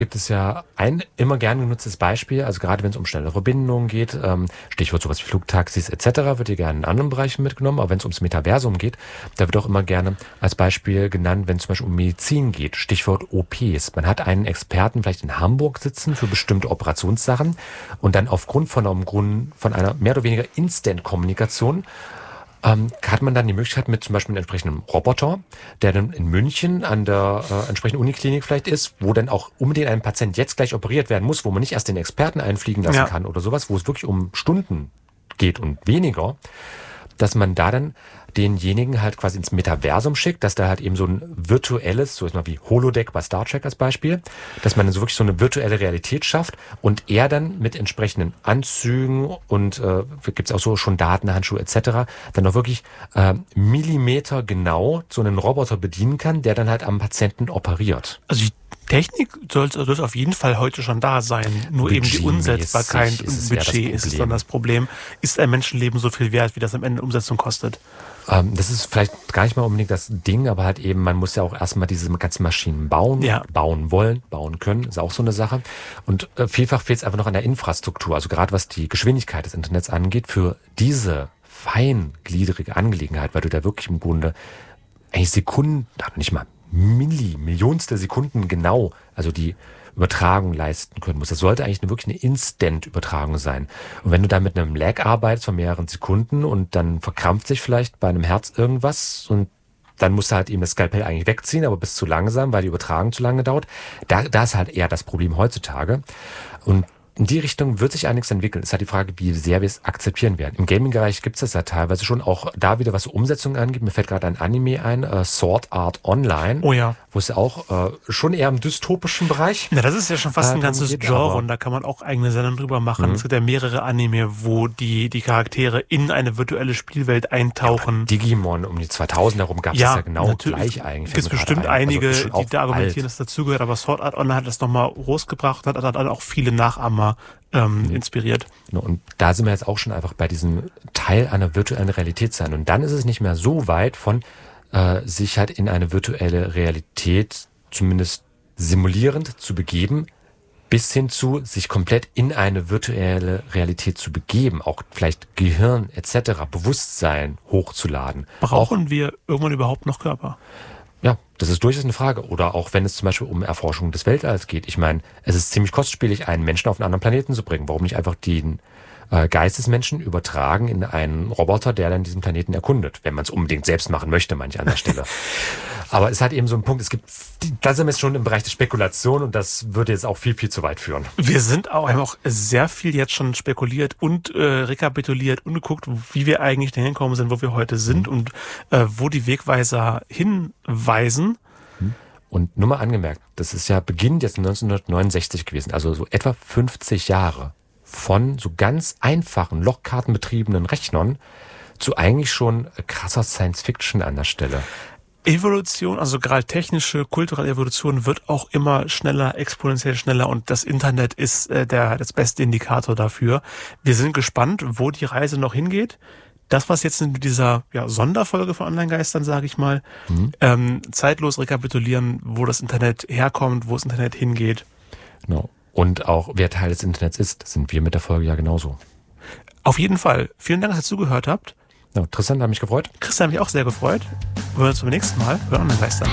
Gibt es ja ein immer gern genutztes Beispiel, also gerade wenn es um schnelle Verbindungen geht, Stichwort sowas wie Flugtaxis etc., wird hier gerne in anderen Bereichen mitgenommen, aber wenn es ums Metaversum geht, da wird auch immer gerne als Beispiel genannt, wenn es zum Beispiel um Medizin geht, Stichwort OPs. Man hat einen Experten vielleicht in Hamburg sitzen für bestimmte Operationssachen und dann aufgrund von einer mehr oder weniger Instant-Kommunikation hat man dann die Möglichkeit mit zum Beispiel einem entsprechenden Roboter, der dann in München an der entsprechenden Uniklinik vielleicht ist, wo dann auch unbedingt ein Patient jetzt gleich operiert werden muss, wo man nicht erst den Experten einfliegen lassen kann oder sowas, wo es wirklich um Stunden geht und weniger, dass man da dann denjenigen halt quasi ins Metaversum schickt, dass da halt eben so ein virtuelles, so ist mal wie Holodeck bei Star Trek als Beispiel, dass man dann so wirklich so eine virtuelle Realität schafft und er dann mit entsprechenden Anzügen und gibt's auch so schon Datenhandschuhe etc., dann auch wirklich Millimeter genau so einen Roboter bedienen kann, der dann halt am Patienten operiert. Also die Technik sollte auf jeden Fall heute schon da sein. Nur eben die Umsetzbarkeit und Budget ist dann das Problem. Ist ein Menschenleben so viel wert, wie das am Ende Umsetzung kostet? Das ist vielleicht gar nicht mal unbedingt das Ding, aber halt eben, man muss ja auch erstmal diese ganzen Maschinen bauen wollen, bauen können, ist auch so eine Sache. Und vielfach fehlt es einfach noch an der Infrastruktur, also gerade was die Geschwindigkeit des Internets angeht, für diese feingliedrige Angelegenheit, weil du da wirklich im Grunde eigentlich Sekunden, nicht mal Millionstel Sekunden genau, also die Übertragung leisten können muss. Das sollte eigentlich wirklich eine Instant-Übertragung sein. Und wenn du da mit einem Lag arbeitest von mehreren Sekunden und dann verkrampft sich vielleicht bei einem Herz irgendwas und dann musst du halt eben das Skalpell eigentlich wegziehen, aber bist zu langsam, weil die Übertragung zu lange dauert. Da ist halt eher das Problem heutzutage. Und in die Richtung wird sich einiges entwickeln. Es ist halt die Frage, wie sehr wir es akzeptieren werden. Im Gaming-Bereich gibt es das ja teilweise schon, auch da wieder, was Umsetzungen angeht. Mir fällt gerade ein Anime ein, Sword Art Online. Oh ja. Wo es ja auch schon eher im dystopischen Bereich. Ja, das ist ja schon fast ein ganzes Genre und da kann man auch eigene Sendungen drüber machen. Es gibt ja mehrere Anime, wo die Charaktere in eine virtuelle Spielwelt eintauchen. Ja, Digimon um die 2000 herum gab es ja genau gleich eigentlich. Es gibt bestimmt einige, also die da argumentieren, dass dazugehört, aber Sword Art Online hat das nochmal rausgebracht, hat dann auch viele Nachahmer inspiriert. Und da sind wir jetzt auch schon einfach bei diesem Teil einer virtuellen Realität sein. Und dann ist es nicht mehr so weit von sich halt in eine virtuelle Realität zumindest simulierend zu begeben, bis hin zu sich komplett in eine virtuelle Realität zu begeben, auch vielleicht Gehirn etc., Bewusstsein hochzuladen. Brauchen wir irgendwann überhaupt noch Körper? Ja, das ist durchaus eine Frage. Oder auch wenn es zum Beispiel um Erforschung des Weltalls geht. Ich meine, es ist ziemlich kostspielig, einen Menschen auf einen anderen Planeten zu bringen. Warum nicht einfach den Geist des Menschen übertragen in einen Roboter, der dann diesen Planeten erkundet, wenn man es unbedingt selbst machen möchte, manche an der Stelle. Aber es hat eben so einen Punkt, da sind wir jetzt schon im Bereich der Spekulation und das würde jetzt auch viel, viel zu weit führen. Wir haben auch sehr viel jetzt schon spekuliert und rekapituliert und geguckt, wie wir eigentlich dahin gekommen sind, wo wir heute sind und wo die Wegweiser hinweisen. Und nur mal angemerkt, das ist ja Beginn jetzt 1969 gewesen, also so etwa 50 Jahre von so ganz einfachen, lochkartenbetriebenen Rechnern zu eigentlich schon krasser Science-Fiction an der Stelle. Evolution, also gerade technische, kulturelle Evolution wird auch immer schneller, exponentiell schneller und das Internet ist das beste Indikator dafür. Wir sind gespannt, wo die Reise noch hingeht. Das, was jetzt in dieser Sonderfolge von Online-Geistern, sage ich mal, zeitlos rekapitulieren, wo das Internet herkommt, wo das Internet hingeht. Genau. Und auch, wer Teil des Internets ist, sind wir mit der Folge ja genauso. Auf jeden Fall. Vielen Dank, dass ihr zugehört habt. Ja, Tristan hat mich gefreut. Christian hat mich auch sehr gefreut. Wir hören uns beim nächsten Mal bei Online-Geistern.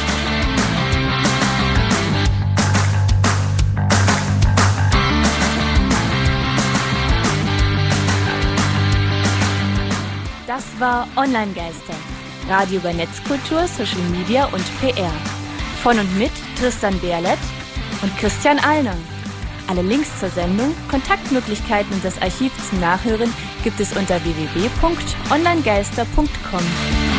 Das war Online-Geister. Radio über Netzkultur, Social Media und PR. Von und mit Tristan Berlet und Christian Allner. Alle Links zur Sendung, Kontaktmöglichkeiten und das Archiv zum Nachhören gibt es unter www.onlinegeister.com.